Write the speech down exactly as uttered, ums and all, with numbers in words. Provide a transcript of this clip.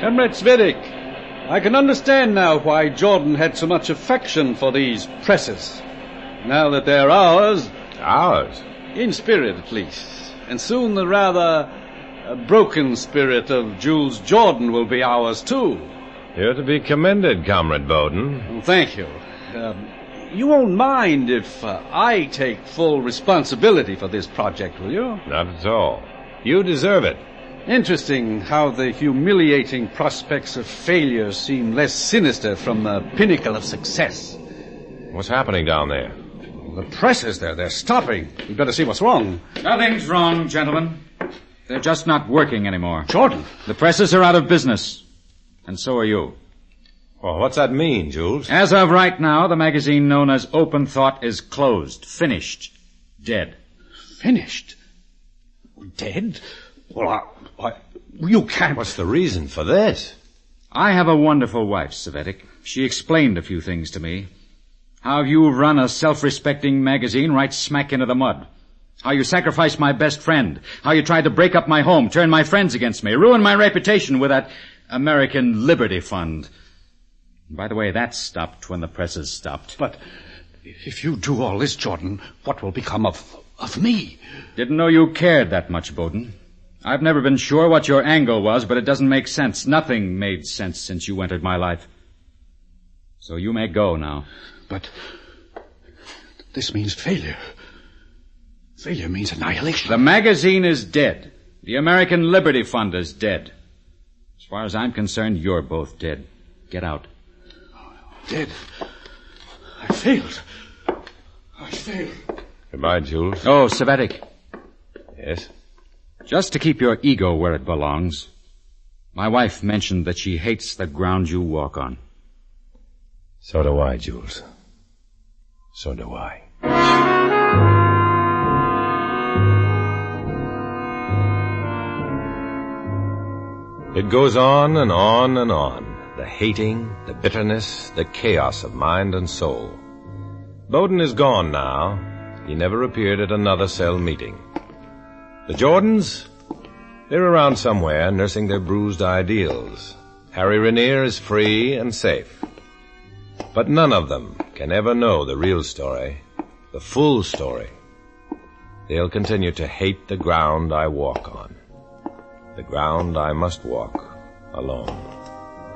Comrade Zvedik, I can understand now why Jordan had so much affection for these presses. Now that they're ours... Ours? In spirit, at least. And soon the rather uh, broken spirit of Jules Jordan will be ours, too. You're to be commended, Comrade Bowden. Well, thank you. Um, you won't mind if uh, I take full responsibility for this project, will you? Not at all. You deserve it. Interesting how the humiliating prospects of failure seem less sinister from the pinnacle of success. What's happening down there? The presses there, they're stopping. We'd better see what's wrong. Nothing's wrong, gentlemen. They're just not working anymore. Jordan! The presses are out of business. And so are you. Well, what's that mean, Jules? As of right now, the magazine known as Open Thought is closed, finished, dead. Finished? Dead? Well, I, I, you can't... What's the reason for this? I have a wonderful wife, Zvedik. She explained a few things to me. How you run a self-respecting magazine right smack into the mud. How you sacrificed my best friend. How you tried to break up my home, turn my friends against me, ruin my reputation with that American Liberty Fund. By the way, that stopped when the presses stopped. But if you do all this, Jordan, what will become of, of me? Didn't know you cared that much, Bowden. I've never been sure what your angle was, but it doesn't make sense. Nothing made sense since you entered my life. So you may go now. But this means failure. Failure means annihilation. The magazine is dead. The American Liberty Fund is dead. As far as I'm concerned, you're both dead. Get out. Dead? I failed. I failed. Goodbye, Jules. Oh, Zvedik. Yes? Just to keep your ego where it belongs, my wife mentioned that she hates the ground you walk on. So do I, Jules. So do I. It goes on and on and on. The hating, the bitterness, the chaos of mind and soul. Bowden is gone now. He never appeared at another cell meeting. The Jordans? They're around somewhere, nursing their bruised ideals. Harry Raniere is free and safe. But none of them can ever know the real story, the full story. They'll continue to hate the ground I walk on, the ground I must walk alone.